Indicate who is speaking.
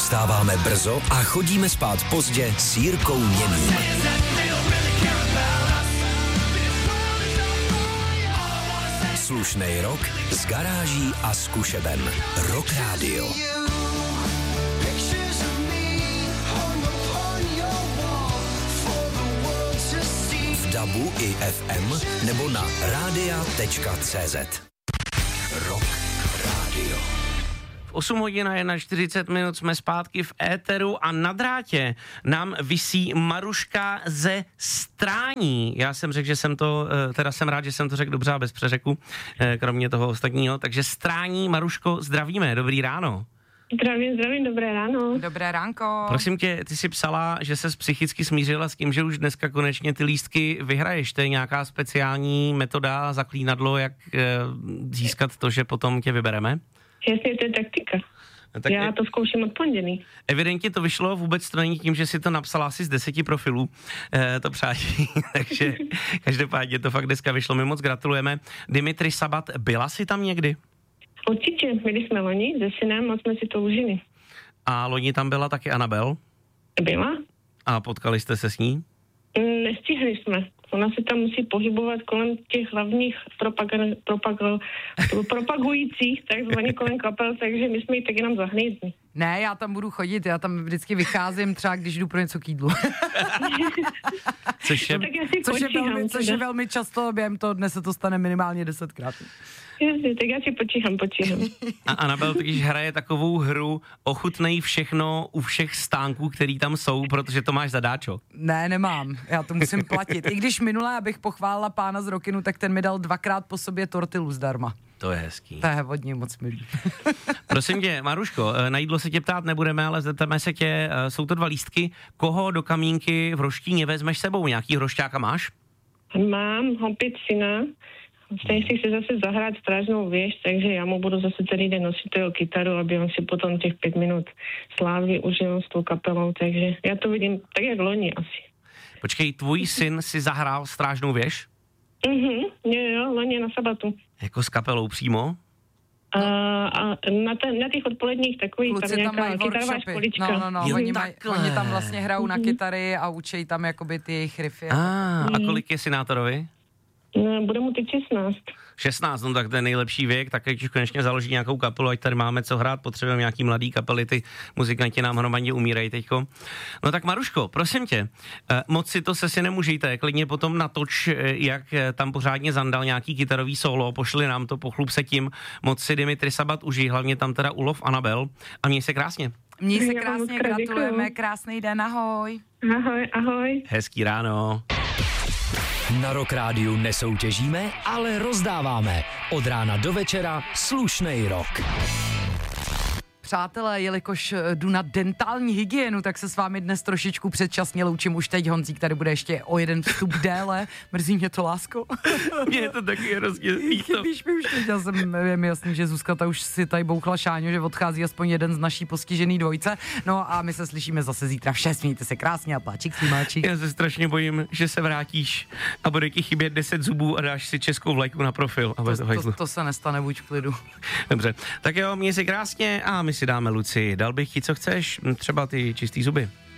Speaker 1: Vstáváme brzo a chodíme spát pozdě s Jirkou Němým. Slušnej rok z garáží a zkušeben. Rock Radio. V DABu i FM nebo na radia.cz. Rock Radio.
Speaker 2: V 8 hodin a 41 minut jsme zpátky v éteru a na drátě nám visí Maruška ze Strání. Já jsem řekl, že jsem to, teda jsem rád, že jsem to řekl dobře a bez přeřeku, kromě toho ostatního. Takže Strání, Maruško, zdravíme, dobrý ráno.
Speaker 3: Zdravím, dobré ráno.
Speaker 4: Dobré ránko.
Speaker 2: Prosím tě, ty jsi psala, že ses psychicky smířila s tím, že už dneska konečně ty lístky vyhraješ. To je nějaká speciální metoda, zaklínadlo, jak získat to, že potom tě vybereme?
Speaker 3: Jasně, to je taktika. Tak já to zkouším od pondělí.
Speaker 2: Evidentně to vyšlo, vůbec to není tím, že si to napsala asi z 10 profilů, to přátí, takže každopádně to fakt dneska vyšlo, my moc gratulujeme. Dimitri Sabat, byla jsi tam někdy?
Speaker 3: Určitě, byli jsme loni se synem, moc jsme si to užili.
Speaker 2: A loni tam byla taky Anabel?
Speaker 3: Byla.
Speaker 2: A potkali jste se s ní?
Speaker 3: Nestihli jsme. Ona se tam musí pohybovat kolem těch hlavních propagujících, takzvaně kolem kapel, takže my jsme ji tak jenom zahnízdli.
Speaker 4: Ne, já tam budu chodit, já tam vždycky vycházím třeba, když jdu pro něco k jídlu. což je velmi často, během toho dne se to stane minimálně 10krát.
Speaker 3: Jasně, tak já si počíhám.
Speaker 2: A Anabel totiž hraje takovou hru ochutnej všechno u všech stánků, který tam jsou, protože to máš zadáčo.
Speaker 4: Ne, nemám, já to musím platit. I když minule, abych pochválila pána z Rokinu, tak ten mi dal 2krát po sobě tortilu zdarma.
Speaker 2: To je hezký.
Speaker 4: To je hodně moc milý.
Speaker 2: Prosím tě, Maruško, na jídlo se tě ptát nebudeme, ale zeptáme se tě, jsou to 2 lístky, koho do Kamínky v Roštíně vezmeš sebou? Nějaký hrošťáka máš?
Speaker 3: Mám opět syna, ten si chce zase zahrát strážnou věž, takže já mu budu zase celý den nosit jeho kytaru, aby on si potom těch 5 minut slávy užil s tou kapelou, takže já to vidím tak jak loni asi.
Speaker 2: Počkej, tvůj syn si zahrál strážnou věž?
Speaker 3: Jo, loni na sabatu.
Speaker 2: Jako s kapelou přímo?
Speaker 3: A na těch odpoledních takových
Speaker 4: kluci
Speaker 3: tam nějaká kytarová školička.
Speaker 4: No, oni tam vlastně hrajou na kytary a učí tam jakoby ty jejich riffy.
Speaker 2: A kolik je synátorovi?
Speaker 3: No, bude mu teď 16.
Speaker 2: 16, no tak to je nejlepší věk, tak když konečně založí nějakou kapelu, ať tady máme co hrát, potřebujeme nějaký mladý kapely, ty muzikanti nám hromadně umírají teďko. No tak Maruško, prosím tě, moc si to se synem užijte, klidně potom natoč, jak tam pořádně zandal nějaký kytarový solo, pošli nám to, pochlup se tím, moc si Dimitri Sabat užij, hlavně tam teda ulov Anabel a měj se krásně.
Speaker 4: Měj se krásně, gratulujeme, krásný den, ahoj.
Speaker 3: Ahoj.
Speaker 2: Hezký ráno.
Speaker 1: Na Rock Rádiu nesoutěžíme, ale rozdáváme. Od rána do večera slušnej rok.
Speaker 4: Přátelé, jelikož jdu na dentální hygienu, tak se s vámi dnes trošičku předčasně loučím už teď. Honzík tady bude ještě o 1 vstup déle. Mrzí mě to, lásko.
Speaker 2: Mě je to taky hrozně líto.
Speaker 4: Víš mi už teď, je mi jasný, že Zuzka ta už si tady bouchla Šáňu, že odchází aspoň jeden z naší postižený dvojice. No a my se slyšíme zase zítra v 6. Mějte se krásně a pláčik slimáčik.
Speaker 2: Já se strašně bojím, že se vrátíš a bude ti chybět 10 zubů a dáš si českou vlajku na profil. A
Speaker 4: to se nestane, buď v klidu.
Speaker 2: Dobře, tak jo, měj se krásně a my si dáme Luci. Dal bych ti, co chceš, třeba ty čistý zuby.